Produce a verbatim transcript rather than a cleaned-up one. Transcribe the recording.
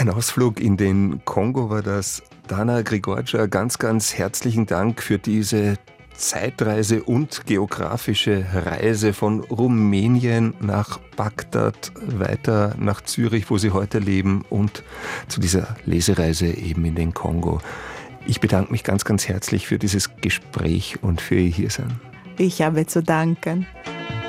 Ein Ausflug in den Kongo war das. Dana Grigorcia, ganz, ganz herzlichen Dank für diese Zeitreise und geografische Reise von Rumänien nach Bagdad, weiter nach Zürich, wo Sie heute leben, und zu dieser Lesereise eben in den Kongo. Ich bedanke mich ganz, ganz herzlich für dieses Gespräch und für Ihr Hiersein. Ich habe zu danken.